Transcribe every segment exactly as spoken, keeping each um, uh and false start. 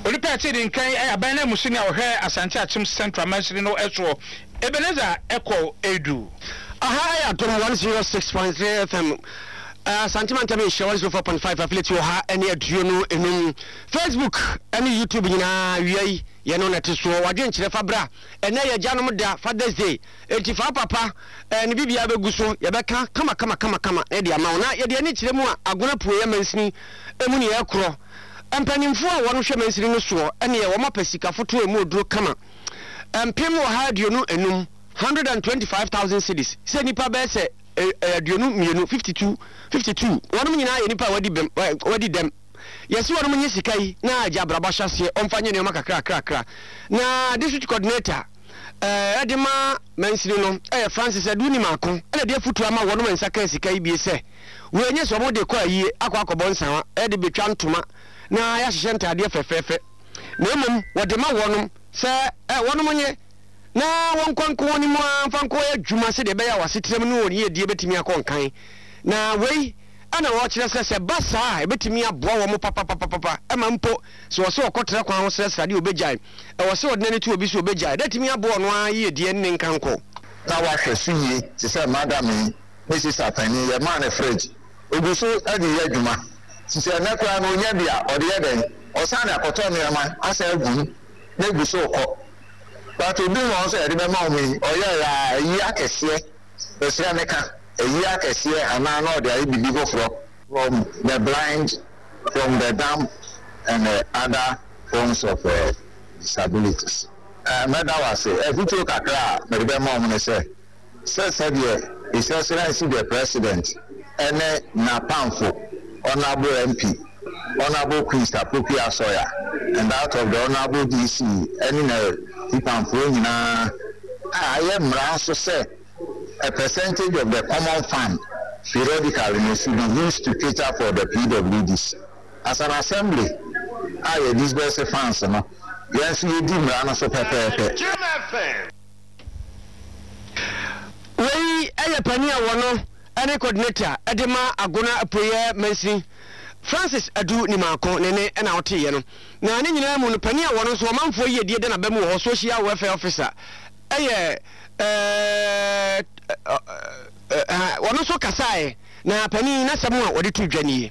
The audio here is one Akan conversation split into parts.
Olipa Tedin kan abana musini a ohwe Asante Achim Central Masri no eso Ebenezer Echo Edu. Aha ya to one oh six point three F M. Uh, Santimanta me share one oh four point five affiliate yo ha ene aduo no enum Facebook ene YouTube nyina wiai ye no net so wadwen kire fabra ene ye janom da Father's Day enti fa papa ene bibia beguso ye beka kama kama kama kama e dia ma na ye de ani kire mu a agona puye mansini emu ne ye kro empanimfo a wono hwe mansini no so ene ye wo mapasika foto emu oduro kama empem wo ha aduo no enum one hundred twenty-five thousand cedis se nipa be se aduonu mienu fifty-two fifty-two wonu nyina ye nipa wadi bem wadi dem yesi wonu nyi sikai na aja braba hyase omfanye ne makakra kra kra na district coordinator eh edema mansini no eh Francis Aduni Mako ene de futu ama wonu mansaka sikai bi se we nye so mo de kwa yi akwa akobon nsan e de betwa ntoma na ya hye ntade fefefe na emom wode ma wonu se eh wonu nye na won kwanko ni mo amfanko adwuma se de be ya wasetrem no woni edie betimi akonkan na wei ana wo kire se se basa e betimi aboa wo mo papa papa papa e ma mpo so wo se okotre kwan ho se sade obejai e wo se odene tu obi so obejai datimi aboa no aye edie ne nkanko na wa hwesuye se se madam Missus Atani ye man fridge oguso adi ye adwuma se na kwa no nya bia ode ye den o sa na akoto mi ama asa agu na guso ko but obi won say ede be ma omi oya yi akese esra meka yi akese ana na ode ayi bibi go from the blind, from the dumb, and uh, other forms of uh, disabilities. Uh, Meda was say every two kakra me be ma omi say say said here is excellency the president ene na pamfo honorable M P honorable Krista Popi Asoya and out of the honorable D C any na pamfo nyina I am also say a percentage of the common fund periodically must be used to cater for the P W Ds as an assembly I disburse funds no yes you do mra so pepepe we aya pani a wono ene coordinator edema agona apoye mansi Francis Adu ni Mako nene ena ote ye no na ne nyina mu no pani a wono so manfo ye die de na bemu ho social welfare officer eye eh wono so kasae na pani na semu a wode tu dwane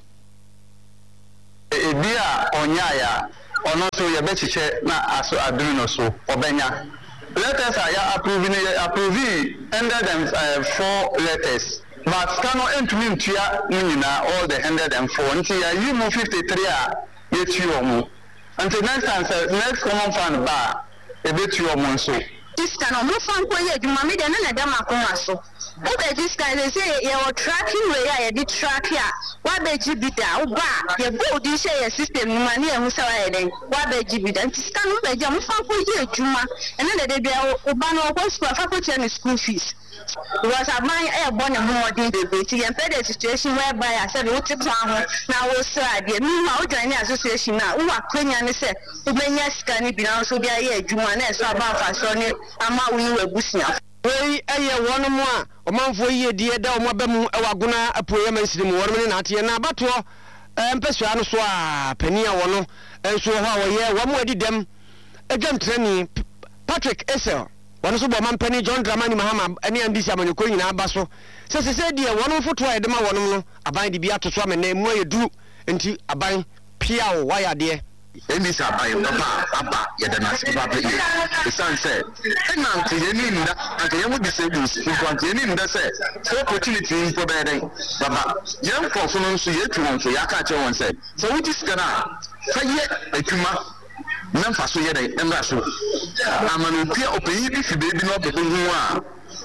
e bia onyaya ono so ye bechiche na aso aduru no so obenya letters are approving approving under them uh, four letters but cannot entry into nyina all the one hundred four until you move fifty-three a yet you omo until next time next common fund ba e bet you omo so this can no fan ko ye djuma me de na da makon so o be this can they say you are tracking where ya dey track ya wa be jibida o ba ye go di say your system ni ma ni e hu sa wa den wa be jibida this can no be jam fan ko ye djuma e na de de o ba no ko school fa ko che school fees because a man e born a more than the bit you pay the situation whereby I said what tip ho na wo sra de me ma o join association na wo akwanya ne se o benya sika ni bi na so bia ye djuma na so aba fa so ni ama wo ni wabusia we eye wono mu a omanfo ye die da omo bemu e wagona apoye mansiri mu wono na ate na abato empesua no so a pani a wono enso ho a wo ye wo mu adi dem edwam trani Patrick Esel wono so bo mampani John Dramani Mahama ene andisi amanyoko nyina aba so se se se die wono foto a edema wono no aban di bia to so amene mu ayedu enti aban pia wo waya de Emi sa ba papa aba ye da na se papa ye the son said na nti ye ni nda nti ye mu disables nti ye ni nda se so opportunity for be den baba ye mfo so no so ye tu won so ya ka che won se so we dis kana fa ye atuma na mfa so ye den emra so amanu pia opeyi bi fi bebi no bebe hu a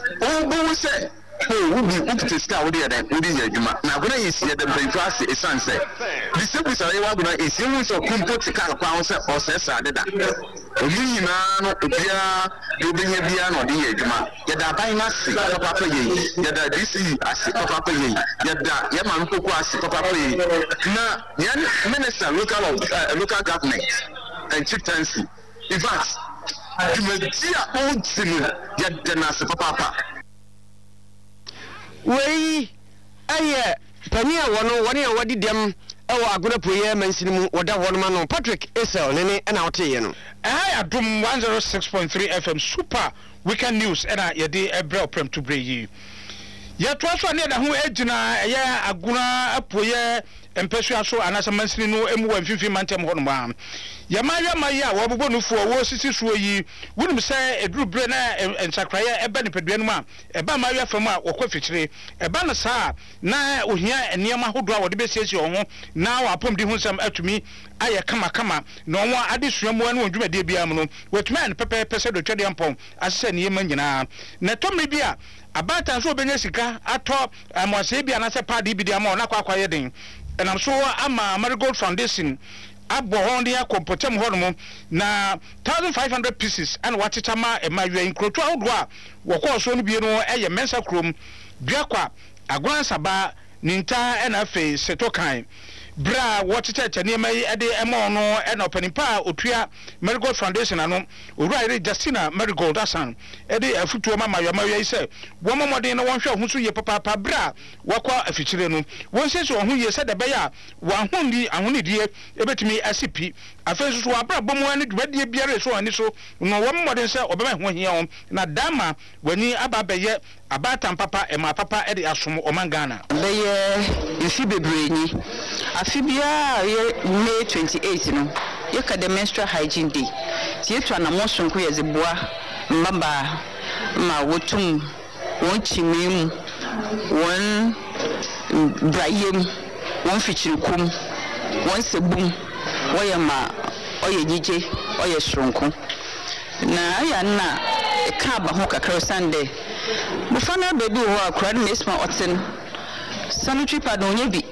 o bo se oh we be up to scar we dey we dey adwuma na gona yi sie dem ben class e san say the simple say wa gona e sie so kumpo tika kwa ho say o say sa deda o nyina no obia do be nya bia no dey adwuma ye da ban na si papa pa ye ye da D C asi papa pa ye ye da ye ma nkoko asi papa pa ye na yan minister local of uh, local government and chieftaincy in fact Jumedia old sinu ye da na si papa pa we aye pani a wono woni a wadi dem ewo agona poye mansini mu woda hono ma no Patrick Esel nene na wote no eh adom one oh six point three F M super weekend news na yede ebrel prem to bre yi ya to so ne da ho agina ya agona apoye empesua so anasa mansini no emu wa mfifi mantem hono ma ya ma ya ma ya wo bobo nufu wo sisi so yi wunim se eduru bre na ensakraya eba ne pedua no ma eba ma ya fam a wokwa fikire eba no saa na ohia eniema hodo a wode besiesie ho na wa apom di ho nsam atumi aye kama kama na onwo ade suamu anu ondwumade bia mu no watumi an pepe pese do twede ampom asese ne yema nyina na tomre bia abata so obenya sika ato amwase bia na se padi bi dia ma na kwa kwa yeden and I'm so ama Marigold Foundation abo honde ya kompotem hono na fifteen hundred pieces and watitama e mawe inkroto ahodo a wokọ so no bie no eye mensa krom biakwa agwan saba ninta e na fe setokan bra watita chanema yi ede emo no e na opanimpa otua Marigold Foundation ano owura Justina Marigold asan ede afutuo ma mawe mawe yi se wo momodin no wonhwe ho so ye papa papa bra wakwa afichire no wonse so ho ye se de be ya wa hondi ahonidie ebetimi asipi afenso so abra bomo ani dwade biare so ani so no wo momodin se obema ho hia on na dama wani ababeye abata papa e ma papa e de asom o mangana beye ifi bebrenyi afibia ye May twenty-eighth no ye ka the menstrual hygiene day tie to na mo sonko ye zeboa mbaba ma wotum won chimem won brayem won fichirikum won sebum woyema oye gije oye shronko na ya na ka ba ho kakra Sunday bufana baby ho akra na mesma oten sanitary pad onye bi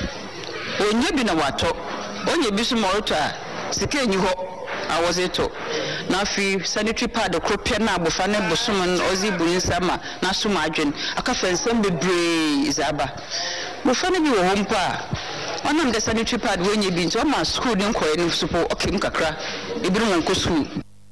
onye bi na wato onye bi so moto a sika enyi ho awozeto na fi sanitary pad okropia na bufana bosum ozi bunisama na suma adwen aka fensem bebre izaba bufana bi wo ho mpa onam the sanitary pad wenye bi nso ma school ni nkoye ni supo okim kakra ebiru nko school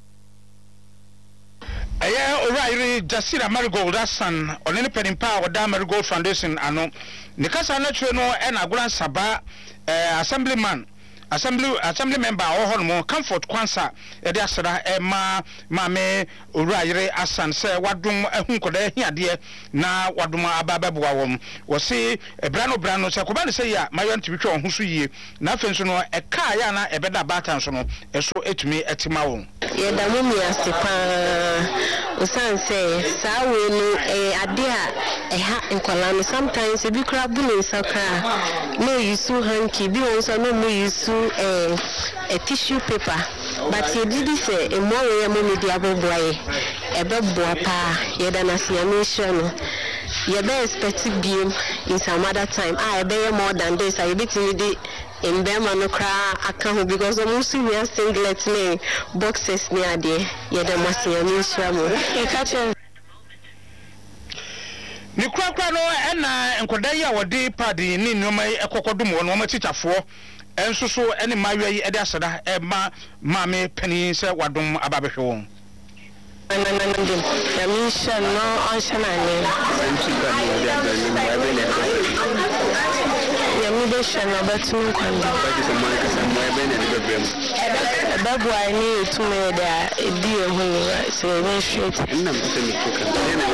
aya owraire Justina Marigold asan onene penimpa oda Marigold Foundation ano ne kasa na tire no e na agora saba eh, assemblyman assembly assembly member ohon mo comfort kwansa e de asra e ma ma me owraire asan se wadum ehun koda hiade na wadum ababeboa wom wo se brano brano se koba ne se ya mayon tibitwa ho so yie na afenso no e ka ya na e beda batan so no e so etumi etima wo ye da mu mi asepa usan say sawe no e ade a e ha nkwala no sometimes e bi kra bu ne sakra no yusu hanky bi won so no mu yusu eh a tissue paper but ye did say e mo we mo media boboye e be boa pa ye da na sia me sure no ye be expect beam in some other time ah e be more than this I bit me dey in Bema no cry account because I'm also wear singlet me boxes me ade ye da masia me sure mo e catch ni kura kura no ena enkoda yi a wode padi ni nnoma ekokodum wo no ma tichafo enso so ene mawe yi ede asada e ma maame pani se wadom ababehwe won ya mi sure no on shana ni ya mi de sure no betu kwanda babu ani tume da edi ehun so we straight ina mtemi kuka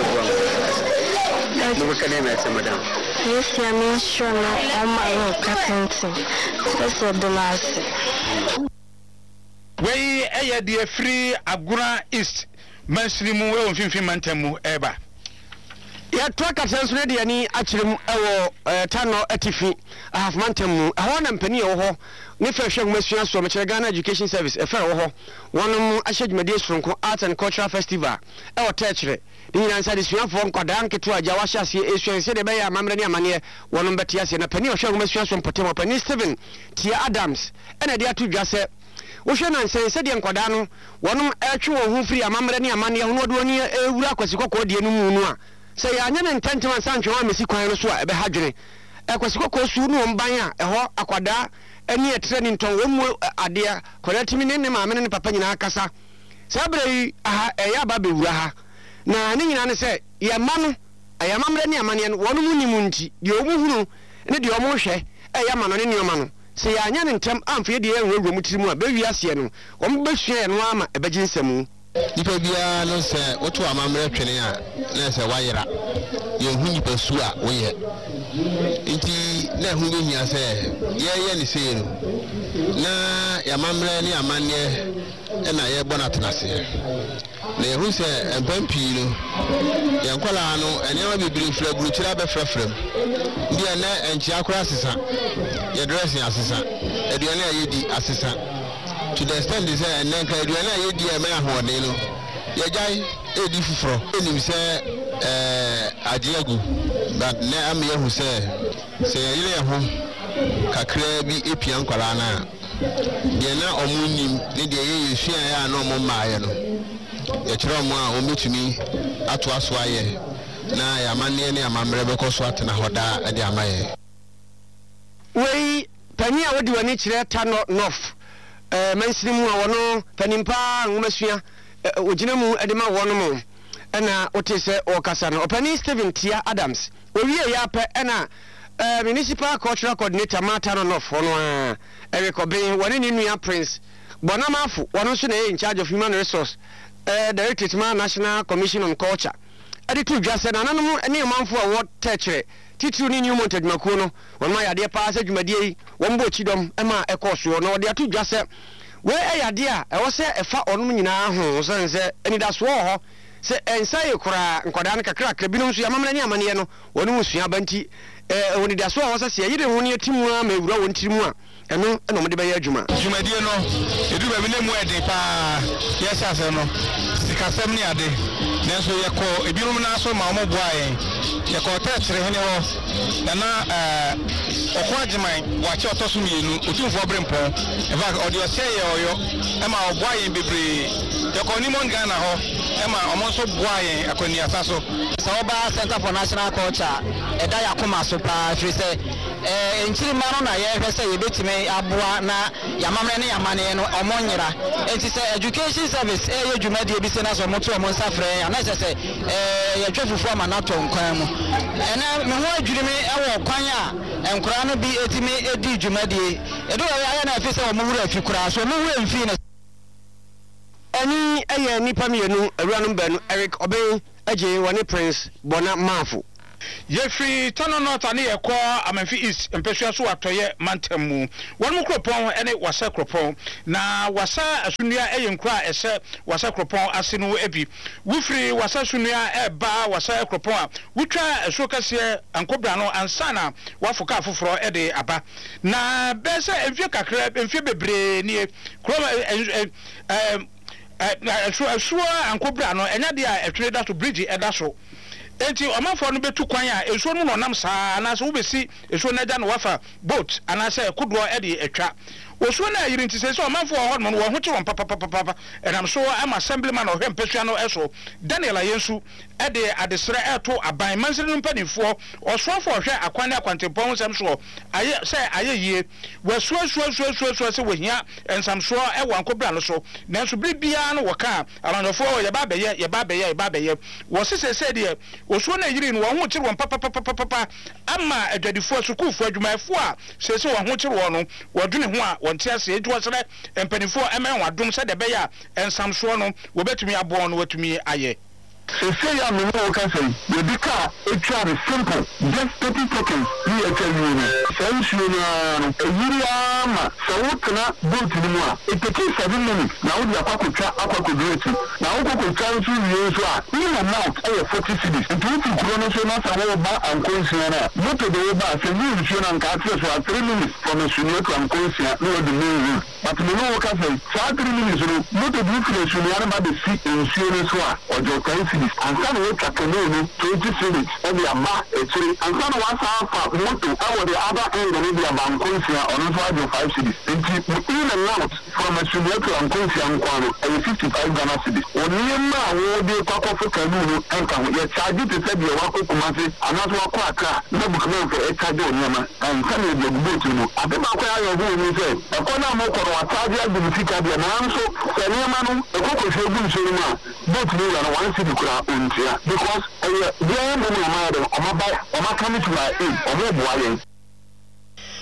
no ka name ese madam yes ya mi sure no on my captain that's what the last we eye de free Aguna East Manslimu we on finfin mantamu eba ya traka senso ne de ni akyerem ewo tano atifi half mantamu aho na mpani ewo ho ne frehwe masua so me Ghana Education Service e fere wo ho wonom ahyedwumade sonko Art and Cultural Festival ewo techre ni nyina sade suafo nkwada nketo agya wa hyase esuan se de be ya mamre ne amane wonom beti ase na pani ohwe masua so mpotemo pani Steven Tia Adams ene de atudwa se wo hwe nan se se de nkwada no wonom etwe wo hu firi amamre ne amane ho no de oni ewura kwasikoko de no mu no a se ya nya ne ntantema santwe wa mesi kwan no so a ebe hadwene ekwasikoko su no mban a eho akwada eni etre ni nton wo mu ade koratimi ne ne maame ne papa nyina akasa sabre aha eya ba bewura ha na ne nyina ne se ye ma no eya mamre ne amane no wono mu nimu nti de omu hunu ne de omu hwe e ya ma no ne nioma no se ya anya ne ntem amfe de enwe enwe mutiri mu a be wi ase no wo be hwe no ama e beji nsemu nipa bia no se woto amamre twene a na se wayera ye hu nipa su a wo ye nti na hu be hia se ye ye ni se no na ya mamre ni amanne e na ye bona tenase na ye hu se empampi no ye nkwala no ene ma bibiri fra guru kira be frafram ndi na enchi akora asesa ye dress ya asesa eduane ayedi asesa to the extent is say enen ka eduane ayedi e me ahode no ye jai edi fufuro enim se eh ajiagu but na am ye hu se se ye ye ho kakra bi epia nkwala na de na omunim ne de ye yesua ya na omo maaye no ye kire omo a ometumi ato aso aye na ya manne ne amamre be koso atena hoda ade amaye wei pani a wodi wani kire ta no north eh mansirimu a wono panimpa ngomasua ogina mu ade ma wono mu na otese o kasa no opani Steven Tia Adams owie ya pe na Uh, municipal cultural coordinator Mata no north ono a Eric Obin woni ni nua Prince Bonamafu wono so na in charge of human resource uh, directorate man National Commission on Culture ade tu dwase na nanom ene manfo a wo techere titru ni new montage makuo no wono ya de pa asa dwumadie wombo chidom ema ekoso no de atu dwase we eyade a e wo se efa onom nyina ho so nse enida so ho se ensaye kura nkoda na kakra kakra binom so ya mamna ni amane no wono musua banti eh woni da so a wasa se yire ho ne timu a ma ewura won tirimu a eno eno mo de be ya adwuma dwumadie no edu ba bi ne mu ede pa yesa se no sikasem ni ade nenso ye ko ebinom na so ma mo boa yen ye ko tetre hene ho na na eh okwa agyeman wa che otoso mienu otumfo brempo e ba odi o se ye oyo e ma oboa yen bebre ye ko ni mo ngana ho e ma omo so boa yen akoni asaso Saoba Center for National Culture eda yakoma so pa firi se eh enchiri ma no na ye hwese ye betime aboa na yamamre ne yamane no omonyira enti se education service eh ye dwumade bi se na so moto omo nsafre ana se se eh ye dwefufu ama na to nkwan mu ena me ho adwiri me ewo kwan a enkura no bi etime edi dwumade edo ya na afise omo wura afikura so omo wura mfi na ani eye nipa mienu awuranom banu Eric Obin aje woni Prince Bonamafu Yefri tano nota ni ekọ Amanfi East mpesua so atoye mantamu won mu kropon ene wasa kropon na wasa asunua eye nkra ese wasa kropon asenu ebi wufri wasa sunua eba wasa kropon a wutwa eso kase ankobra no ansana wafoka afoforo ede aba na bese enfie kakra enfie bebre ni kroma eh eh so ankobra no enya de a etwere da so bridge eda so enti omafo no betu kwan a eso no nam saa na so wobesi eso na ja no wafa boat ana se kodo e de etwa oso na yiri nti se so omafo ho no wo ho che won papa papa papa enam so am assemblyman o hempesua no eso Daniel Ayensu e de adesere eto aban mansiri no mpanifo osofo hwe akwane akwantempon nsam so aye se aye yie wasu asu asu asu asu se wohia ensam so e wankobra no so nanso bibia no woka amanofo ye ba beye ye ba beye ye ba beye wo se se se de oso na yiri no wo ho che won papa papa papa ama adwadifo sukufo adwumayefo a se se wo ho che wo no wodwene ho a wonte ase edu osere empanifo emen wadom se de beya ensam so no wo betumi abo no watumi aye se say ya me no can say we be car it try simple just thirty seconds we are telling you so you know e yiri ama so wotna boat ni mu a it takes seven minutes na wo dia kwako twa akwako direct na wo kwako twa nso wie so a ni na mount e forty cedis it will go no so na sa wo ba ankonsia na moto de ba se ni nsuo na nka atre so three minutes from sunio to ankonsia no the main route but me no can say so three minutes no moto du fure sunio na ba de si nsuo no so a ojo kan ansa no takano no twenty cedis e be aba etiri ansa no one half moto awo the other end no be aba ankonsia ono so ajo five cedis enti in and out from a sunio to ankonsia nkwano e fifty-five Ghana cedis oni ma wo de kwakọ fukanu no enka ho ye charge to say be wako kumase anaso wako aka na bukman for e charge oni ma ansa no de boat no abeba kwa ya yo ho ni say e ko na mo ko wa charge ya de fika de na nso se ni ma no e ko ko se gu nso ni ma boat ni ya no one cedi kura ontia because eh there mo ma ma de o ma ba o ma come to my aid o mo bo ayen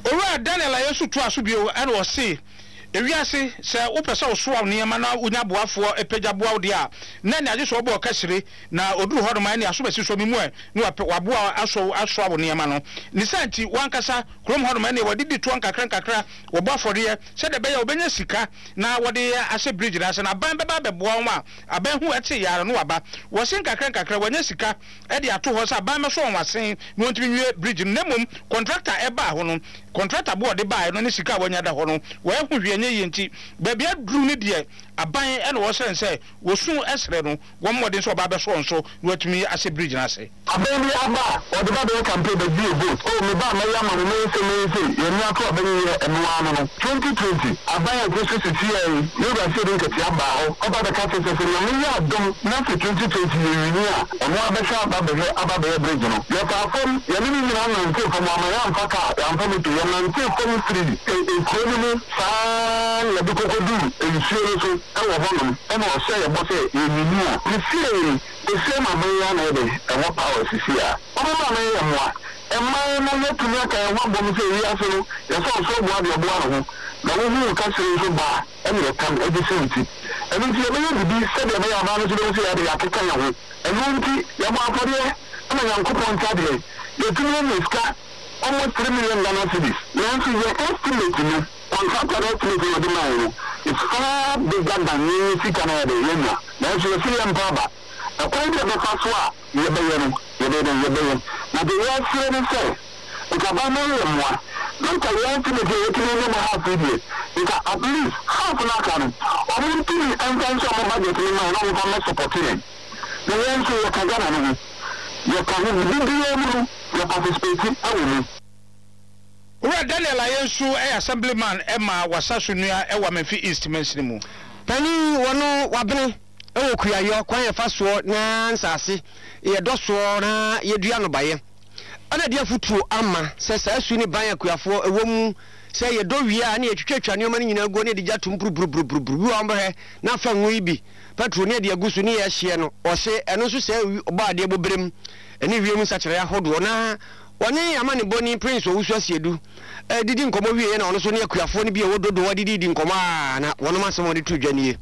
Ora Daniel Ayesu to aso bio and was say ewiase se wo pese wo so awo niam na unya boafo epagya boawo de a na na age so obo kasire na oduru hodo man ne aso besi so mimu e no waboa aso aso awo niam no ni santi wankasa krom hodo man ne wadidi to ankakra nkakra wo boafo de se de be ya obenya sika na wode ase bridge na se na ban beba beboa wo a aban hu ete yare no waba wo sen nkakra nkakra wanya sika e de ato ho sa ban me so won wasen no ntimi nwie bridge nemum contractor e ba ho no contractor board ba no ne sika wanya da ho no wo hu hwie yenti baby adru ni de aban e na wo sen se wo sun esre no wo modin so ba be so nso watumi ase bridge na se aban ni aba o de ba be campaign be bi vote o me ba me ya ma me se me se ye ni akọ ba ni enu anu no twenty twenty aban e go se se ti e ni ba se de ke ti aba ho o ba be ka se se se ni ya dom na se twenty twenty ye ni a o mo aba sha aba be aba be bridge no ye ka fom ye ni ni na na nke fom ama ya mfa ka ya mfa me to ye na nke fom three e ko ni sa ya bi koko du ensuo so e wo hono e na o se ye bo se ye ni a ti se e se ma me ya na e de e wo power sisi a o ma me ya mo a e ma na ye tumi aka e wo bo me se wi aso no ye so so bo ade bo ara ho na wo hu ka se so ba e me kam e di se nti e nti e me ye bi se de me ya ba no so se ya de ya keka ya ho e no nti ya mo afode e na yankopon tade ye tumi me ska almost three million Ghana cedis na nti ye estimate no contractor estimate no de ma it's far bigger than any Canada yena na so ye free empower a point of the first one ye be ye no ye be ye be na de ye free no say o ka ba mo ye mo na ka ye estimate ye tiri no ma half video because at least half na kan o mo tiri enkan so mo budget ni ma na mo fa support ni na ye so ye ka Ghana no ye ka ni bi ye mo ye participate awu Ora Daniel Ayesu e assemblyman e ma wasaso nua e wa Memphis East Mensimu pani wono wabene e wo kuayo kwan ye fa so na nsase ye do so na ye dua no baye ana dia futuo ama se sa asu ni ban akuafo e wo mu se ye do wia na ye twetwa ne o mani nyina go ne de jatum brubrubrubrubru wo ambe na fa nwo ibi patro ne de agusu ne ye hye no o se eno so se oba de bobrem ene wiem nsakere ahodo na woni amane boni prince owusu asiedu eh didi nkomo wie na ono so ne akuafo ne bi e wododo wadidi di nkomo a na wono masem wode to dwanie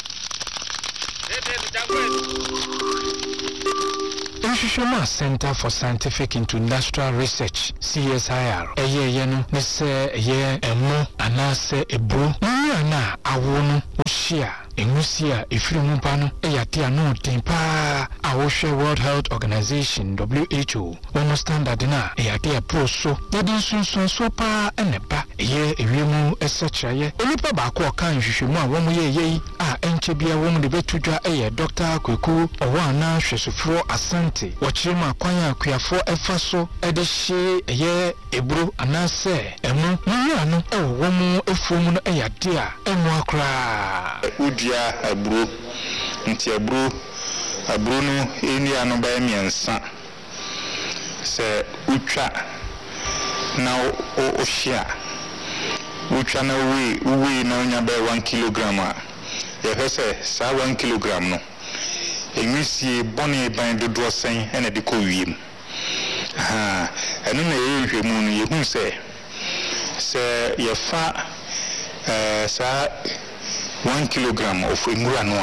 Institutional Center for Scientific and Industrial Research C S I R eye ye no ne se ye emo anase ebro ni na awo no ohia enusia efiri mu pa no eyate ano tempa awoshe World Health Organization W H O ono standard na eyate e pro so yedi sunsun so pa eneba ye ewiemu esechaye onipa ba ko kan hwehwemu a wo mo ye ye a enche bia wo mo de betudwa eye Doctor Kweku owa na hwesofro asante wochirima kwan akuafo efa so ede hye eye ebro anase emu nwa no e wo mo efumu no eyate a emu akra udia aburo nti aburo aburo no eni ano ba emiensa se utwa na o ohia utwa na we we na onya ba one kilogram a ye hese sa one kilogram no emisi boni ban dodo sen ene de ko wiem ha eno na ye hwemu no ye hu se se ye fa eh sa one kilogram of emura no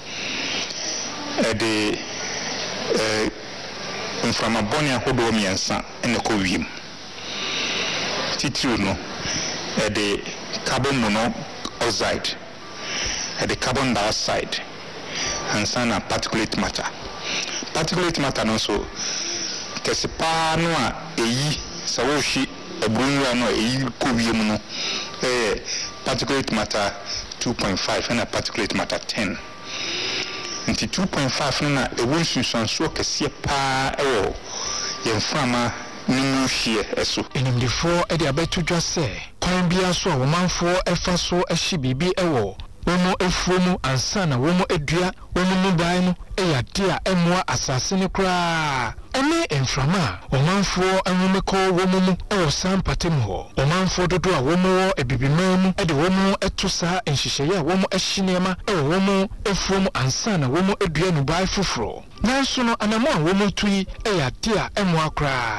a de eh inframa boni ahodo miensa ene ko wiem titiri no e de carbon monoxide e de carbon dioxide and sana particulate matter particulate matter no so kesipa no a eyi sawoshi ebrunwa no eyi ko wiem no eh particulate matter two point five and a particulate matter ten nti two point five no na ewo sunsunso kese pa ewo yemfama ninu hie eso enimdifo e de abetudwa se kwan bia so a womanfo efa so ehye bibi ewo womo efuomu ansa na womo edua womo nubai no eyade a emwa asase ne kra ene enframa womanfo anwomeko womo mu ewo sampatem ho womanfo dodo a womo wo ebibiman mu ede womo etosa enhyehyeye a womo ehyenema ewo womo efuomu ansa na womo edua nubai foforo nanso no anamo a womo tui eyade a emwa kra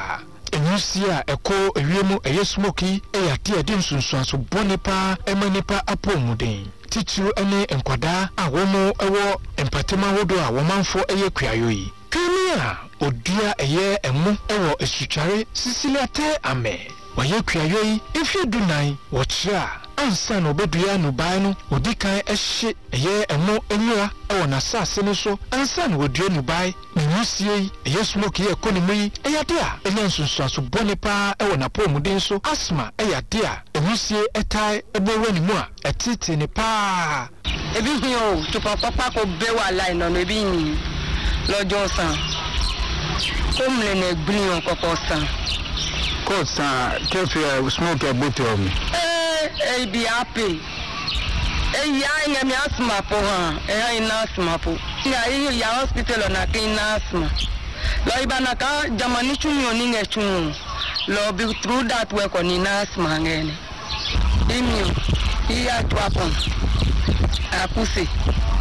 enyusia eko ewiemu eye smoky eya tia din sunsuanso bone pa emanipa apomuden titru ene enkwada a womo ewo empatema hodo a womanfo eye kwayo yi kania odia eye emu ewo esutware sisiliate ame waye kwayo yi efie dunai wochira ansa no bedua no bai no odikan ehye eye emu enua ewo na sase no so ansa no odua no bai nyusie eye smoky ye konimu yi eyade a enya sunsuanso bone pa ewo na pomuden so asma eyade a nyusie etai ebowe ni mu a etete ne pa ebi hiyo to papa ko bewa line no ebi ni lojo san ko mle na gbin on koko san ko san kefi smoke a bit of me eh be happy eh ya nya mi asma po ha eh ina asma po ya yi ya hospital na kina asma lo ibana ka jamani chumi oni nge chumi lo be through that work on ina asma ngene imi iya twapon akuse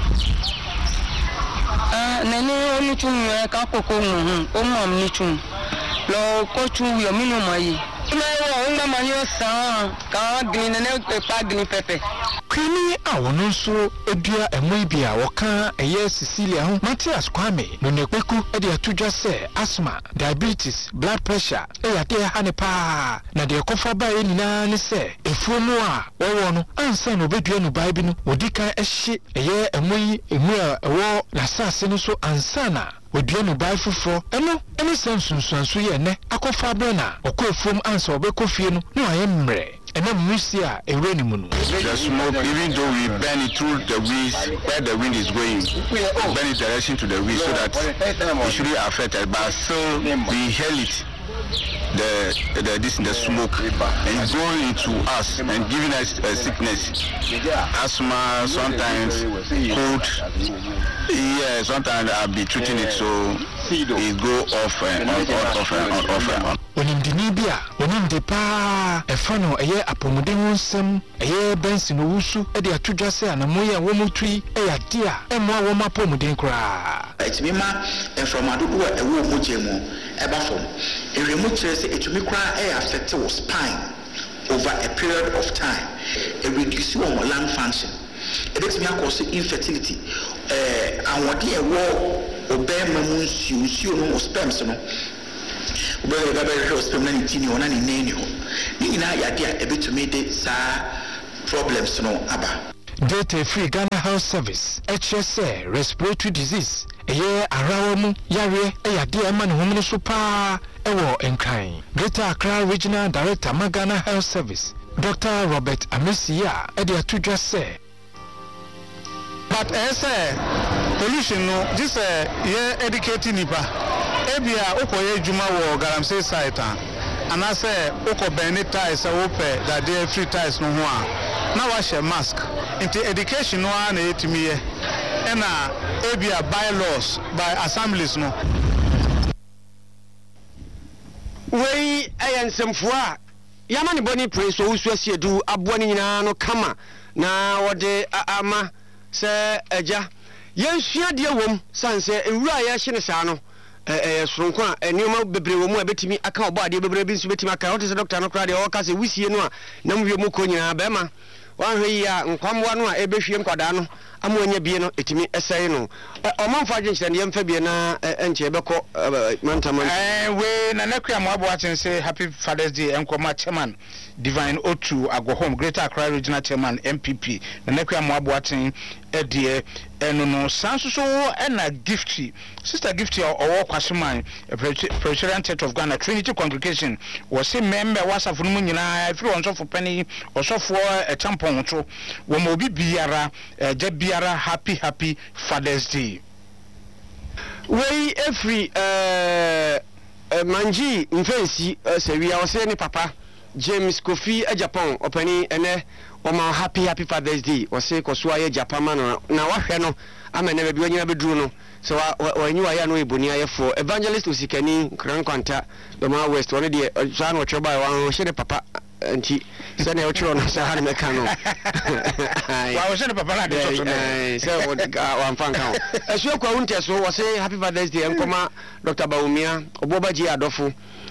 ah nene oni chumi ka koko nu o mo ni chumi lo ko chu yo minimum yi mewo ngba manyo san ka gni nene pa gni pepe kwini a wono nso edua emu bi a woka eye Cecilia ho Matthias Kwame no nekweku e de atudwa se asthma diabetes blood pressure e ya de ha ne pa na de kofa ba e nyina ne se efuomu a wowo no ansa no bedua no bai bi no odika ehye eye emu yi emu a wo na sase no so ansa na odua no bai fufo eno ene sansunsuanso ye ne akofa ba na okofuom ansa obekofie no no ayemre ena musia ewreni munu the smoke even though we burn it through the winds where the wind is going burn it direction to the wind so that it shouldn't affect it but still we inhale it the the this the smoke and going into us and giving us uh, sickness asthma sometimes cold yeah sometimes I'll be treating it so it go off and on off and on off and on onimdini bia onimde pa efano eye apomuden wonsem eye bensin owusu e de atudwa se anamoye womutui e ya dia e mo awoma apomuden kra etimi ma enfromado do e wo mojemu e ba fom eremu kire se etumi kra e affect your spine over a period of time e reduce your lung function e betimi akose infertility eh awode e wo obema mu nsuo nsuo no sperms no ubele gabe ho sperm na ntini ona ni neni ho ni ina ya dia ebetumi de sa problems no aba Data free Ghana Health Service H S A respiratory disease eye arawamu yare eya dia ma ne homne so pa ewo enkran Greater Accra Regional Director Magana Health Service Doctor Robert Amesia e de atudwa se but ese pollution no this uh, ye educating nipa ebia okoye juma wo galamsey site and I say oko benita say ope that dey free ties no ho a na wa share mask into education no na etimi ye na ebia bylaws by assemblies no we ayansemfo a yamane boni pray so usu asiedu aboa ni nyina no kama na wode ama se eja yensua de wom sanse ewura ya hye ne saa no eh soronko a enioma bebre wo mu abetimi aka obo ade bebre bi nso betimi aka wote se doctor no kra de o ka se wisie no a na mwie mu ko nyina ba ma wan hwe ya nkwamwa no a ebehwie nkwada no ama anya bie no etimi esai no omanfo agyenkyere ne yemfa bie na enche beko mantama eh we na nakua mo abo atense happy Father's Day enkoma chairman Divine O two Agwo Home Greater Accra Regional Chairman M P P na nakua mo abo aten edie eno no sanso so na gifty sister gifty owo kwasheman Presbyterian Church of Ghana Trinity Congregation was say member wasafo no nyina every one of penny osofo e champon to wo mo bi biara je biara happy happy Father's Day we every uh manji mfensi sewia wose ni papa James Kofi a Japan opani ene oma happy happy Father's Day wose koso aye Japan man na wahwe no amene be bi nyina beduru no so wa nyi wa ya no eboni ayefo evangelist osikani krankwanta do ma west one de so an wo ba wa hye de papa nti se na ochiro no se ha ne meka no wa wo hye de papa na de so eh se wo wa mfanka ho esu kwa wonte so wose happy Father's Day enkoma Doctor Baumia obobaji adofo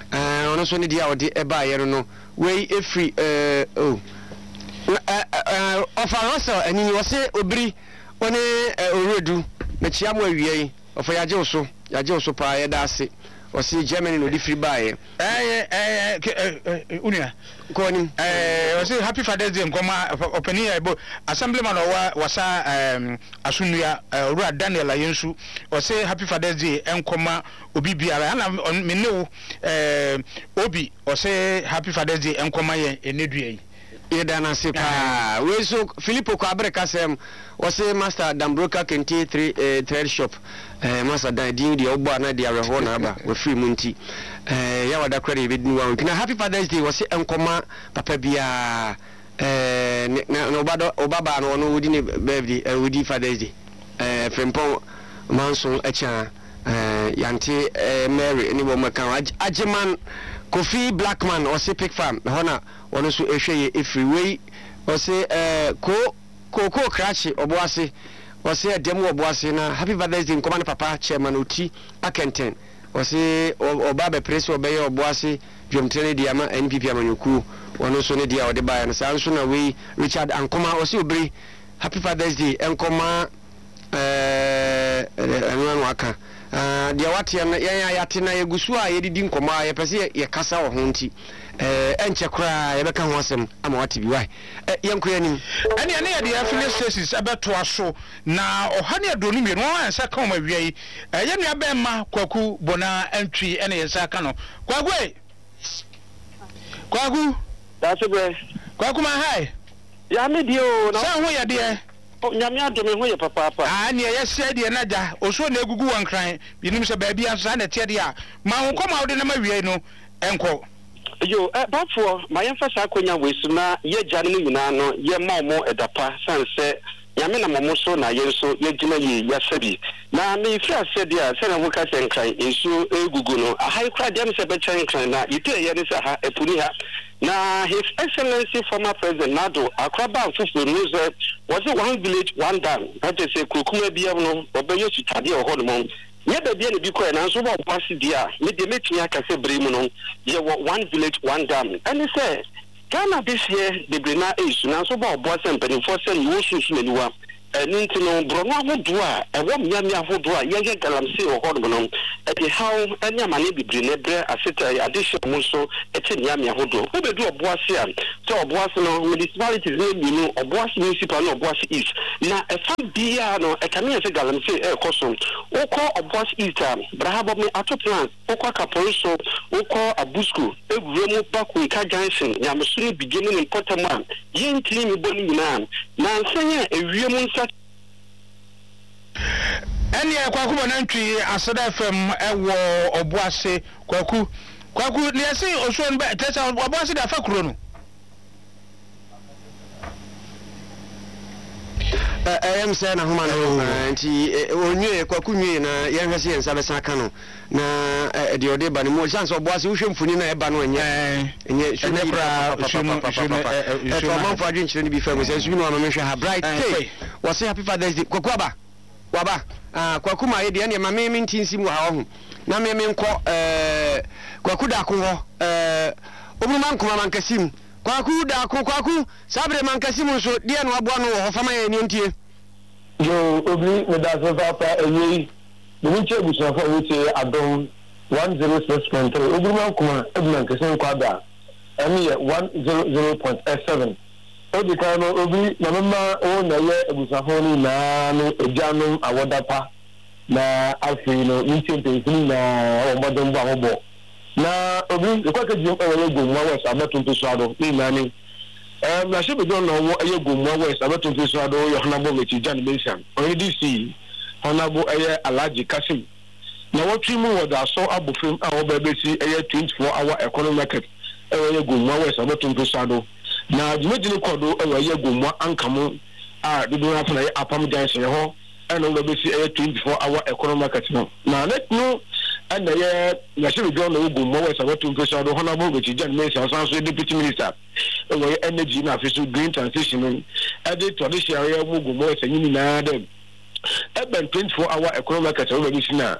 eh ono so ne dia odi eba ye no we efri eh oh eh ofa Russell anini wo se obiri one oredu na chiamu awie ofa yaje oso yaje oso pa ye da ase o se Germany no di free buy eh eh unia ko ni eh o se happy Father's Day nkoma openi ebo assemblyman owa wasa um asunua owura Daniel Ayensu o se happy Father's Day nkoma obi biara na me ne wo eh obi o se happy Father's Day nkoma ye enedua yi yeda na se pa we so Philippo ko abreka sem o se Master Dambroka Kente three eh, thread shop eh Master Dan din di ogbo na di areho na aba we free munti eh ya wada kwere be dinu wa kina happy Father's Day o se enkoma papa bia eh na obado obaba no no wodi ne birthday eh wodi Father's Day eh Frempon Manson echa eh Yante eh Mary ni bo makan Ajeman Kofi Blackman o se pick farm hona wono so ehwe ye freeway o se eh ko koko crash oboase o se dem oboase na happy Father's Day nkoma na papa chairman oti akenten o se oba be press obeye oboase dwomtene dia ma N P P amanyuku wono so ne dia o de baa na sanso na we Richard Ankoma o se obiri happy Father's Day nkoma eh enu aka ah dia wate na yan ayate na yegusu a yedidi nkoma ye pese ye kasa wo ho nti eh enche kra ye beka ho asem ama wate bi wai eh yenko yanim ene ene ye dia filling stations abeto aso na ohane adonu mi no ansa ka o ma wiai eh ye nua be ma kwaku bona antwi ene ye sa ka no kwaku kwaku that's be kwaku ma hai ya me dio na sa ho ye de nyame adome ho ye papa papa ah ne ye se de na ja oso na egugu wan kran binim se ba bia so na tie de a ma ho koma wo de na ma wiai no enko yo eh bafo ma ye fa sa konya wesu na ye jane mu nyina no ye ma mo edapa sanse nyame na mo so na ye so ye gina ye ya sabi na me fi ase de a se na wo ka se nkran esu egugu no a high crowd dem se be chen nkran na yite ye ne sa ha epuni ha na His Excellency former President Nado Akraba Fufu news was it one village one dam that is a kukuma bia no obeyo chitade o ho no ye ba bia ne bi ko na so ba kwase dia me de metia aka se bremu no ye one village one dam and say Ghana this year the brina is na so ba obo asempani for say no susu meniwa eni ntino brono ahodo a ewo miami ahodo a ye ye galamse o ho no no e how any amane bibri ne bre aseta addition mo so e te miami ahodo wo be do obo ase a so obo ase no municipalities ne bi no obo ase municipal no obo ase east na e fa bia no e kan ye se galamse e koso wo ko obo ase east a brahabo me ato plans wo ko Kapoliso wo ko Abusku egure mu baku ka Johnson nyamsuri beginning in Potterman ye ntini mi boni nyina na nsanya ewie mu nsa ene kwaku bonantwi Asada F M ewo obuase kwaku kwaku ne yesi oso no be tesa obuase da fa kuro no eh em se na homa no nti onwie kwaku nwie na ye hwese yensa be san ka no na de ode ba ne mo chance obuase wo hwemfuni na e ba no enye enye shune kra shune shune e to man for adwin chire ni bi fa mo se shune no me hwe ha bright day was happy Father's Day kwaku aba waba ah kwaku ma ye de ne ma me me ntinsi mu ha ho na me me nko eh kwaku da ko ho eh obu man kuma man kasim kwaku da ko kwaku sabre man kasim so de no abo no ho fama ye ni ntie yo obi me da so papa eyi ni che bu so fa wuce adon one oh six point three obu man kuma obu man kasim kwa da ami one hundred point seven Obi kano obi na mama o na ye ebusafo ni na no ejanum awodapa na afi no ntimpe fini na o modon bo ahobo na obi ekwa keji o ye gomwa west abeto mpeso ado ni na ni eh na shebe don no ye gomwa west abeto mpeso ado yo hanabo mechi jan mention o D C hanabo eye Alhaji Kasim na wotwi mu woda so abofem a wo ba besi eye twenty-four hour economic market e ye gomwa west abeto mpeso ado na jimejini kodo ewa ye gomwa ankamo a dodo na fana ye apam janse ho eno lo besi e twenty-four hour economic market no na let no and ye na shebe do no gomwa we sabato mpeso do hona bo bechi jan me sa so deputy minister ewa ye energy na afiso green transition no e de traditional ye gomwa we sanyi na dem eben twenty-four hour economic market we besi na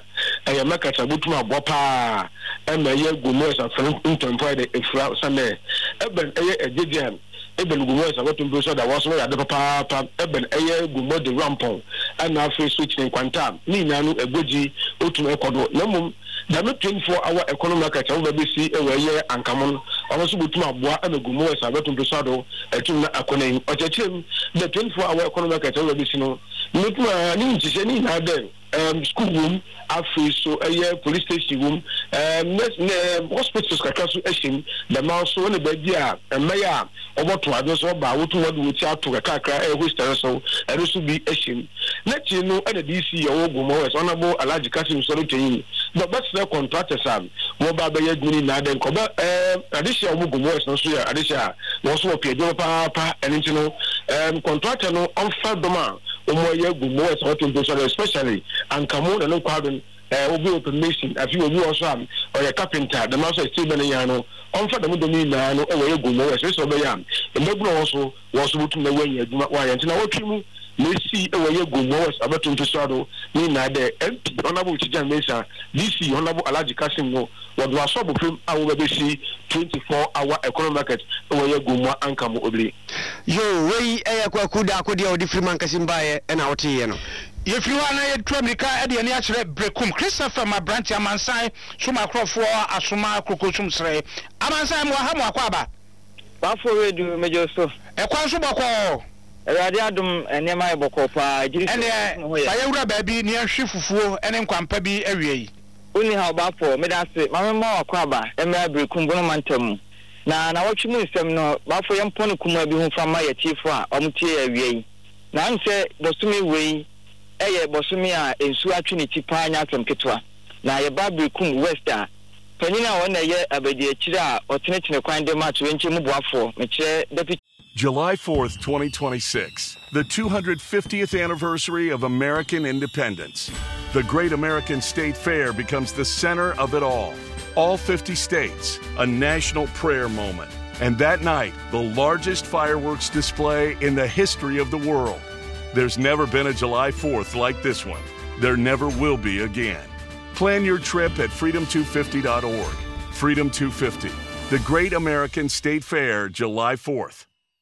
ɛyɛ market abutum abɔ paa ɛma ɛyɛ gumo ɛsa fɛn ntɔmpɔ de efura sanɛ ɛbɛn ɛyɛ ɛgyegye ɛbɛn gumo ɛsa wɔtum bi so da wɔso yɛ ade papaapa ɛbɛn ɛyɛ gumo de rampɔn ɛna afei switch ne nkwanta ne nyinaa no ɛgbogi otum ɛkɔdo na mmom dame twenty-four hour economy market ɛwɔ bɛsi ɛwɔ ɛyɛ ankamo no ɔno so botum aboa ɛna gumo ɛsa wɔtum bi so do ɛtum na akɔna yi ɔkyɛkyerɛm the twenty-four hour economy market ɛwɔ bɛsi no ne tuma ne nkyɛhyɛ ne nyinaa dɛ um school room afei so ɛyɛ police station room um ne hospitals kakra so ɛhyɛm dɛm so ne baabi a ɛmɛyɛ a ɔbɔto ade so ɔba wotu wɔde wɔti ato kakra ɛyɛ hostel so ɛno so bi ɛhyɛm n'akyi no ɛna D C ɛwɔ gumo ɛsɛ ɔnabo Alhaji Kasim sɔrɔ tɛyin but bɛtɛ sɛ contractors a wɔba abɛyɛ adwuma nyinaa dɛ nkɔba ɛɛ adehyɛ a wɔn gumo ɛsɛ no so yɛ adehyɛ a wɔn so wɔ pii adwuma paapa ɛne nti no ɛɛm contractor no ɔmfa dɔm a wɔn yɛ gumo ɛsɛ wɔte mpo sɔrɔ especially ankamo na no kwadon eh obi open mason afi obi also am or a carpenter the master still been yan no on for them do me na no e we gumo we so be yam e megbuno also was butum na wan aduma wa yan na wotwi mu na si e we gumo was abatum to so ni na de M P honorable Chijan Mesa D C honorable Alhaji Kasim no what was so bufim a we be see twenty-four hour economic market e we gumo ankamo obli yo we e yakwa kuda akodi o di freeman Kasim bae e na wote ye no yefiri wa na ye tramika e de ani a kire brekum Christopher Mabranti amansan so makrofo asoma krokosum sre amansan mo ha mo akwaba ba fo redu mejo so e kwan so boko erade adum enema e boko pa jiri ene ba ye wura ba bi ne ahwe fufuo ene nkwampa bi awie yi oni ha ba fo me da se ma me ma akwaba e me brekum bono mantam na na wotwe mu nsem no ba fo ye mpone kuma bi hu fama ye tifo a omtie awie yi na nse bosumi wei eye bosumi a ensu atwe ne tipa anya asem ketwa na ye babrekum west a panina wona ye abedi akire a otenetene kwan de match wenche mu boafo me kire deputy July fourth, twenty twenty-six, the two hundred fiftieth anniversary of American independence. The Great American State Fair becomes the center of it all. All fifty states, a national prayer moment. And that night, the largest fireworks display in the history of the world. There's never been a July fourth like this one. There never will be again. Plan your trip at freedom two fifty dot org. Freedom two fifty, the Great American State Fair, July fourth.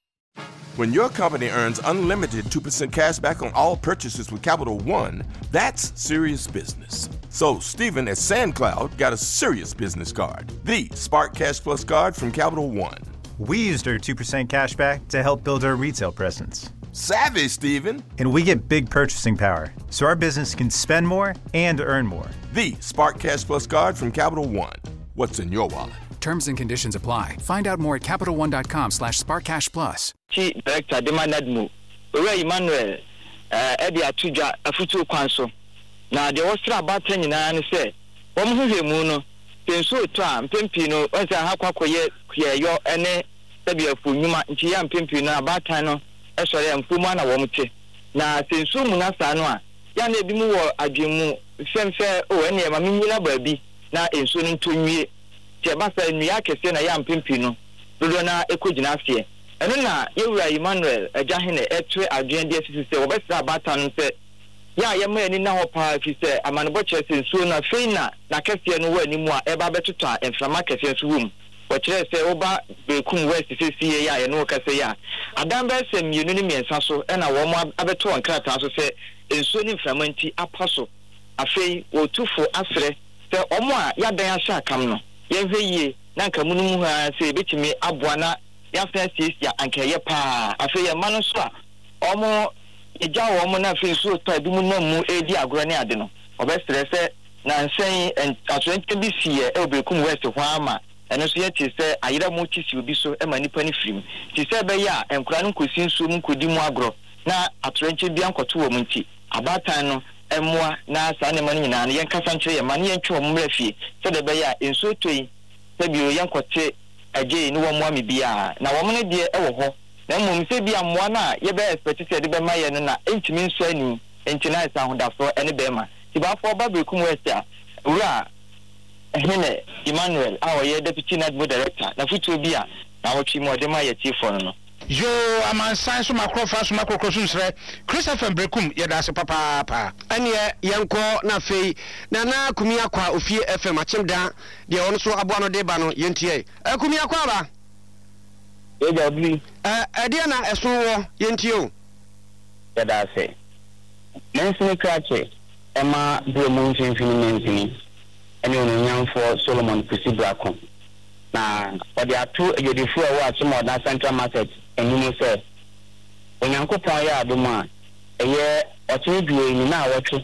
When your company earns unlimited two percent cash back on all purchases with Capital One, that's serious business. So Stephen at SandCloud got a serious business card, the Spark Cash Plus card from Capital One. We used our two percent cash back to help build our retail presence. Savvy, Stephen. And we get big purchasing power, so our business can spend more and earn more. The Spark Cash Plus card from Capital One. What's in your wallet? Terms and conditions apply. Find out more at capital one dot com slash spark cash plus. Chief Director Demanadmu, Ray Emmanuel, Eddie Atuja, Afutu Kwanso. Now, the Ostra Batten in an say, One who muno, Penso Tram, Pimpino, as a Hakwa ye, your ene, Sabia Funuma, Tiam Pimpino, Batano, Esra and Fumana Womte. Now, since Sumuna Sanwa, Yan Edimu, Ajimu, Semfe, or any of Mamina baby, now in soon to me. Basa nua kese na ya mpempino dodo na ekogina fie eno na yewura Emmanuel ajahene etwe adwen de sisi se obesa bata no se ya ye ma ani na ho pa fi se amanebo chese nsuo na feina na kese no wa ni mu a eba betoto a enframa kese so wum o kire se oba bekum west sisi ya ye no kase ya adam be se mienu ni miensa so e na wo mo abeto onkrata so se nsuo ni enframa nti apaso afei otufo afre se omo a ya dan ahya kam no yehweye na nka munum ha se betimi aboa na ya fensi ya ankeye pa afi ye manu so a omo eja wo mo na fi so to bi mu na mu edi agoro ne ade no obestre se na nsen atwente bi sie e obekum west ho ama eno so ye ti se ayira mu ti si obi so e mani pani firim ti se be ya enkura no kosi nso mu kodi mu agoro na atwente bi ankoto wo mu nti abatan no emwa na sa ne mani nyina yen kasa nkyere ye mani yen twa mu rafie se de be ya enso toyi se bi o yen kote aje ni wo mo ami bia na wo mo ne de e wo ho na mmom se bia mo na ye be expect se de be maye no na entimi nso ani entina isa hodafo ene be ma ti ba fo ba bekum westa ura ehene Emmanuel awo ye deputy national director na futu bia na wo twi mo de maye ti fo no yo amansan so makrofa so makrokro nsre Chris F M Brekum yeda se papa pa ane yenko na fei na na kumi akwa ofie F M achimda de ono so aboa no de ba no yentie akumi akwa ba e ja bi eh ade na eso wo yentie o yeda se mensini krache ema do mo mfimfini mensini ene ono nyamfo Solomon Kusibrakon na odi atu ejedifu a wa achimo da Central Market enyumu se onyankopon ya adoma eye otiduo ni na awotwe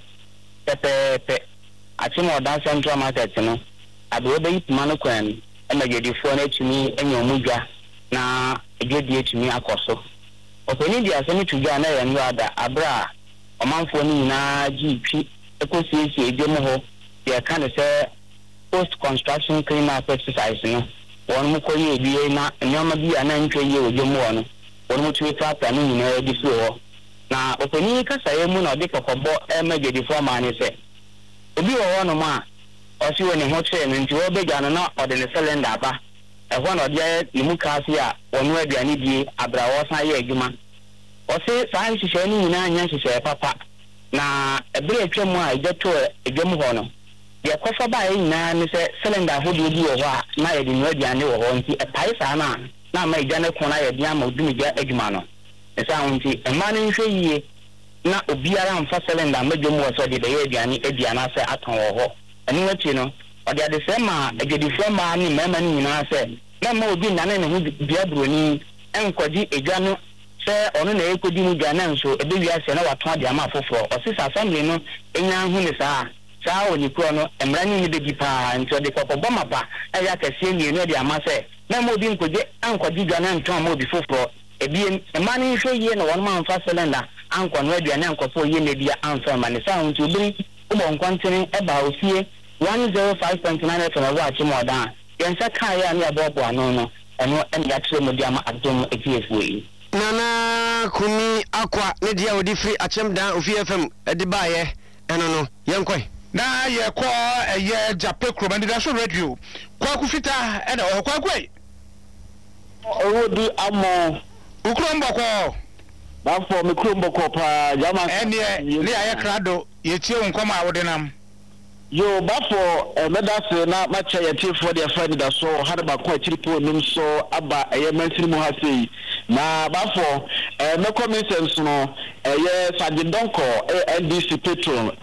pepepe achimo da Central Market no ado be yituma no kwan e ma ejedifu na atumi enyomudwa na ejedi atumi akoso openi dia se mitudwa na ye no ada abra omanfo ni na gp ekosiesie edwom ho ye kan se post construction cleanup exercise no won mu koyi ebiye na nyoma bi ana ntwe ye odwom wo no won mu tumi trapper no nyina edi so ho na openi kasa ye mu na de kokobo e magedi fo ma ne se obi wo ho no ma o si woni ho tre no nti wo be gya no na o de ne cylinder ba e ho na o de ni mu kasi a wonu aduane die abra wo san ye adwuma o se san hihye ni nyina anya hihye papa na ebere twem a ejeto edwom ho no ya kofa ba yi na ne se cylinder ho de bi wo ho a na ye de no aduane wo ho nti e pai sa na na ma ija ne kona ye de ama odumi ja adwuma no e sa nti e ma ne nhwe yie na obiara mfa cylinder madwom wo so de de ye aduane aduana se aton wo ho eni wati no o de ade se ma egedifo ma ni mema ni nyina se na ma obi na ne ne ho bia broni enkodi edwa no se ono na ekodi mu gana nso ebe wi ase na waton ade ama foforo o se assembly no enya hu ne saa saa oni kro no emra ni be di pa nti de kokobọ mapa eya kase ni no de ama se na mo bi nkoje ankodi gana nton mo bi foforo ebi ema ni hwe ye na won ma mfa cylinder anko no aduane ankofo ye na bia anfa ma ne saa nti obiri ubo nkwantene eba ofie one oh five point nine F M wa achimo da yensa kan ya na abobo ano no eno en ya tere mo di ama adom ekiefu yi nana kumi akwa ne dia odi free achemdan ofie F M de baaye eno no yenkoi na ye ko eye Jape Kromandi da so radio kwa kufita ena o kwa kwai owodi amo ukrombo ko ba fo me krombo ko pa jama ene le aye krado ye tie nkoma awodenam yo ba fo medase na macha ye tie fo de friend da so harba ko chiripo nim so aba eye mansiri mu ha sei na ba fo eh me commissions no eye Sajidonko N D C petrol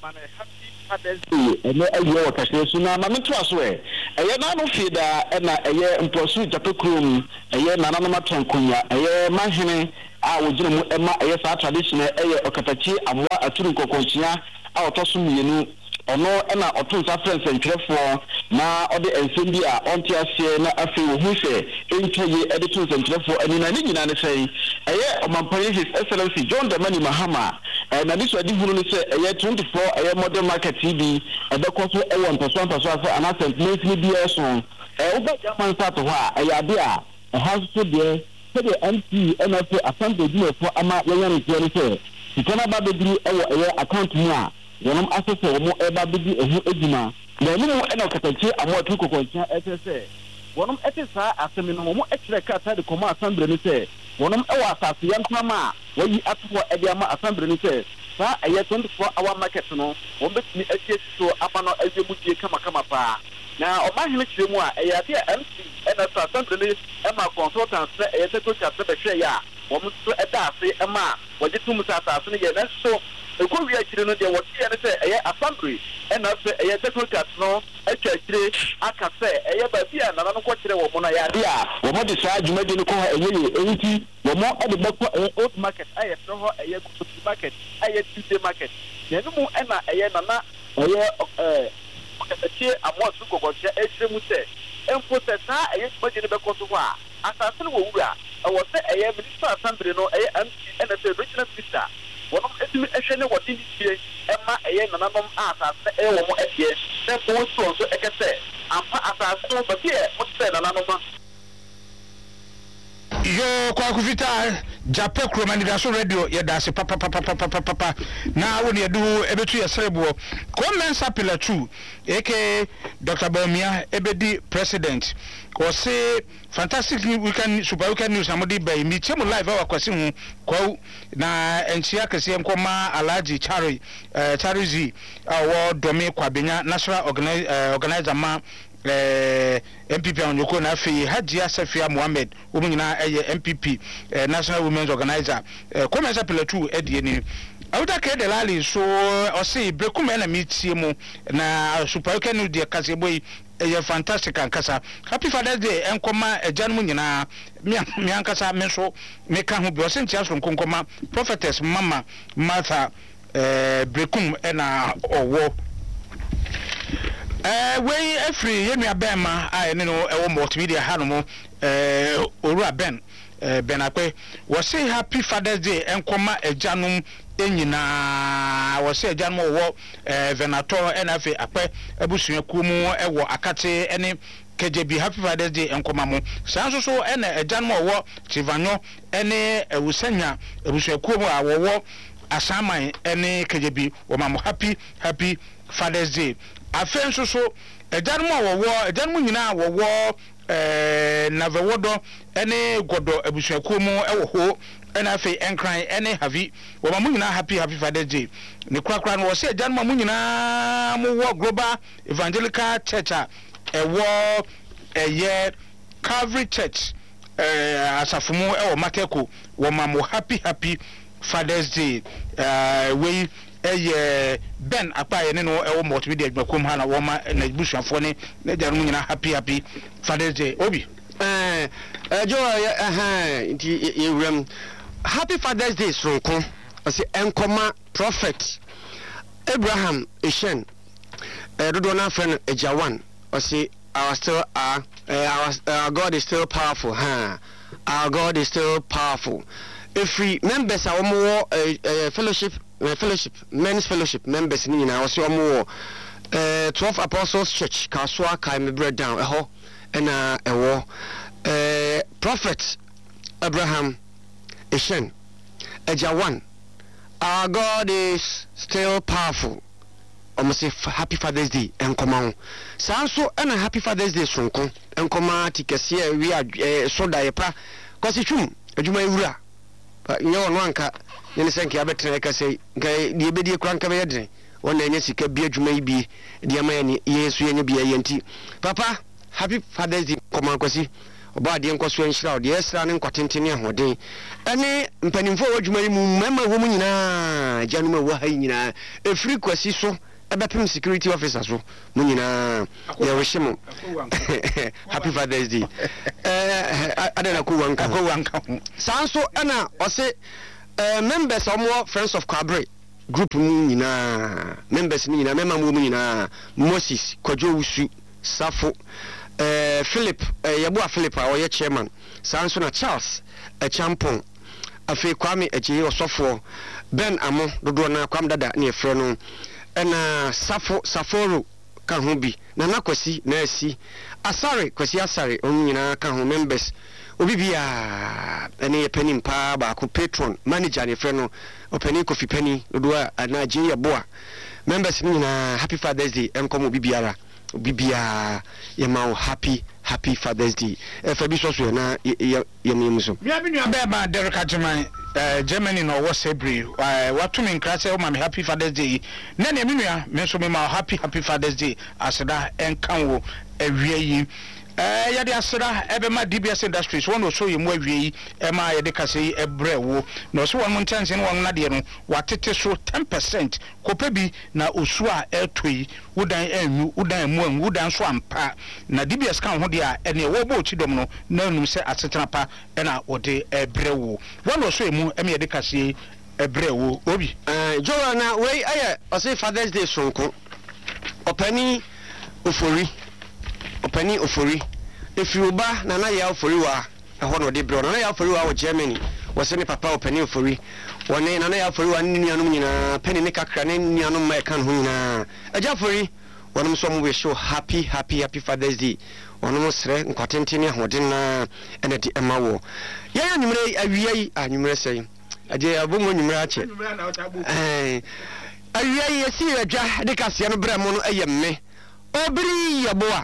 ene ayo wakashe suna mameto aso e eye na no fida na eye mposu Jape Krom eye na na matonkunya eye mahene a wogire mu ema eye sa traditional eye okatachi amwa aturu kokonchia a otoso mienu ono na otunsa friends entrefo na ode ensem bi a onti ase na afi wo hu se enteye editor entrefo ani na ni nyina ne sei eye omampani his excellency John Dramani Mahama na this wadi hunu ne se eye twenty-four eye modern market T V ebekoso e won person person afa announcement ni bi eso e uba jaman start ho a eye ade a e has to there se the M P N F assembly bi efo ama yenyan ne se sikana ba bediri e wo eye account mu a wonum asese wo mo eba bidi ehu eduma na enu mo ena okatachi amotu kokoncha etese wonum etesa asemi no mo ekire kata de komo assembly ni se wonum ewa asase yankama wayi atfo ediama assembly ni se sa eye twenty-four hour market no wo betini etie so apa no ezemudie kama kama pa na o ma hene kire mu a eye ade M C ena assembly ni ema consultants na eye secretary se be hwe ya wo mo so eda ase ema waje tum sa asase ni ye na so eko wi akire no de wotie ne se eye assembly ena se eye secretary no atwa akire aka se eye ba bia na no ko kire wo mo na ya de a wo mo de sa adwuma de no ko eye ye enti wo mo e de bako eye old market eye so ho eye good market eye Tuesday market na no mu ena eye na na eye eh okatachi amosu kokocha ekire mu se empo se sa eye baje ne bako so ho a asase no wo wura e wo se eye minister assembly no eye M C ena se regional minister wonum etimi ehwe ne wodi die ema eye nananom asase e wo mo ehie se ko so so ekese ampa asase no ba bie mo se nananom yo kwa kufita Japan Kromani so radio yedase papa papa papa papa na woni edu ebetu yeserebo commensa pillar two aka Doctor Bawumia ebedi president or say fantastic weekend super weekend news amodi bay mi chemo live our kwasi hu kwa na enchia kese nkoma Alhaji Chari uh, Charizi awo domi kwabenya national organize, uh, organizer ma eh M P P on yoko na fe Hajia Safia Mohammed wo nyina eye M P P eh, national women's organizer eh, commensa pillar two edie ni awuta ke de lali so o say brekuma na meetie mu na super weekend de kase boy eye fantastic ankasa happy father's day enkoma ejan mu nyina mi ankasa me so me ka ho bi o se ntia so nkonkoma prophetess mama Martha eh brekum na owo eh we every yenu abema ai ne no ewo multimedia hanomo eh oru ben eh ben akwe wo say happy father's day enkoma ejanum enyina wo say ejanum wo eh venator enafe akwe abusua kumu ewo akate ene kejebi happy father's day enkoma mo sanso so ene ejanum wo chivanyo ene ewusanya abusua kumu awo asaman ene kejebi wo mamo happy happy father's day afen so so ejanum awowo ejanum nyina awowo eh navewodo ene godo abusuakuo mu ewo ho ena fe enkran ene havi wo mamu nyina happy happy father's day ne kura kura no wo se ejanum mamu nyina mu wo global evangelical church ewo eye Calvary church eh asafumu ewo makeko wo mamu happy happy father's day eh we eh Ben akpa ne no ewo multimedia adwakom ha na wo ma na busuafo ne na janum nyina happy happy father's day obi eh eh jo eh nti yewram happy father's day sonko ase enkoma prophet Abraham Eshen eh dodo na friend ejawan ase our still our, our our God is still powerful huh our God is still powerful if we members are more uh, fellowship uh, fellowship men's fellowship members ni na also more uh, twelve apostles church kaswa kai me bread down eho na ewo uh, prophet Abraham Eshen ejawan our God is still powerful almost say happy father's day enkoma sanso na happy father's day sonko enkoma tikese wi uh, soda yepa kwasi twum adwuma ewura nyo no anka ne senke abetre ka sei ngai die bedie kranka be yedre wona enya sika bi adwuma ibi die ma ye yesu yenye bi yenti papa happy father's day koma kwasi oba de nkoso enhira ode esra ne nkwatentene ahoden ene mpanimfo wadwuma mu mema wo mu nyina januma wo ha nyina efri kwasi so ebepem security officer so mu nyina ya woshimo happy father's day eh adana ko wanka ko wanka sanso ana ose members omo friends of Kwabre group mu nyina members ni nyina mema mu nyina Moses Kojo Wusu Safo eh Philip eh yabo Philip a oye chairman sanso na Charles a champon afi Kwame eje osofo Ben Amo dodo na Kwam dada ne efre no ena Safo Saforo ka ho bi na nakwasi na asi Asare kwasi Asare on nyina ka ho members obi bia ene penim pa ba ko patron manager ne frɛ no openi Kofi Penny dodo a na Nigeria boa members ni na happy father's day enkom obi biara obi bia ye ma happy happy father's day e fa bi so so na ye ye mu so bia bi nua be ba Derek Ajeman eh Germany no wo sebri watu me nkra se o ma me happy father's day na ne menua me so me ma happy happy father's day aseda enkan wo awie yi eh ya de asera ebe ma D B S Industries won so yemu awie yi e ma ya de kase ebre wo no so won montanse no won na de no watete so ten percent kopa bi na osu a etoi wudan anwu wudan mu anwu wudan so ampa na D B S kan ho de a ene wo bo chidom no na num se asetena pa e na ode ebre wo won so yemu e me ya de kase ebre wo obi eh jowa na we aye o say Father's Day sonko opani ofori opani ofori if you ba na na ya ofori wa e ho no de bro na ya ofori wa wo Germany wo se ne papa opani ofori woni na na ya ofori wa ni nuanum nyina penny ne kakra ne nuanum ma e kan ho nyina aja ofori wɔnom so mo wish you happy happy happy Father's Day wɔnom srɛ nkwatenten ahoden na ɛna di ɛma wo yɛyɛ nwumere awia yi anwumere sɛn agye abomo nwumere akyɛ eh awia yi yɛsi adwa de kaseɛ no brɛ mo no ɛyɛ me obiri yɛboa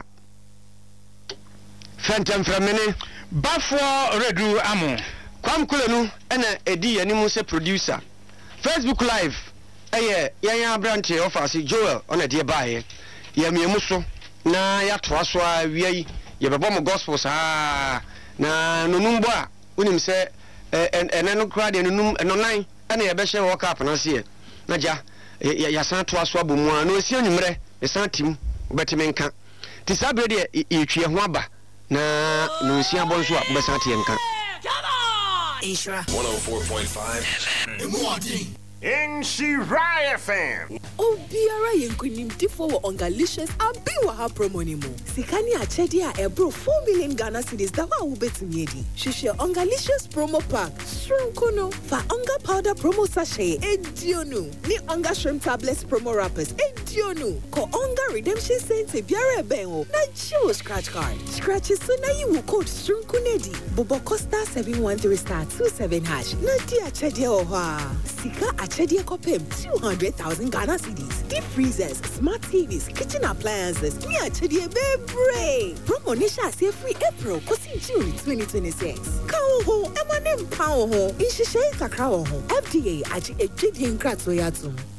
fɛntɛm frɛmene bafoɔ redu amo kwam kule no ɛna edi yɛnim sɛ producer Facebook live ɛyɛ yɛyɛ abrante office Joel ɔna de baaye yɛmiemu so na yɛatoa so a wia yi yɛbɛbɔ mo gospel saa na nonumbo a wonim sɛ ɛnɛ no kra de nonum ɛnonan ɛna yɛbɛhyɛ wɔ cup na se na gya yɛsan toa so abomu a na osi anwumrɛ yɛsan tim wobɛteme nka ti saa bere de yɛtwie ho aba na no osi abɔ nso a wobɛsan te yɛnka one oh four point five Inshira F M. Obiara yenkunimtifo wo Ongalicious abiwa ha promo ni mo. Sikani achedi a ebro four million Ghana cedis dawa ubetumi edi. Shishe Ongalicious promo pack. Shrimp fa onga powder promo sachet edionu. Ni onga shrimp tablets promo wrappers edionu. Ko onga redemption cents biara benwo. Na chiwo scratch card. Scratch so na you code shrimp kunedi. Bobo Costa seven one three star two seven hash. Na di achedi oha. Sika achedi kopem two hundred thousand Ghana cedis. Deep freezers, smart T Vs, kitchen appliances. Ni achedi bebre. Promo nisha say free April kosi June twenty twenty-six. Kawo ho emanem pawo ho. Inshishe kakra ho. F D A aji ejidi nkrato yatum.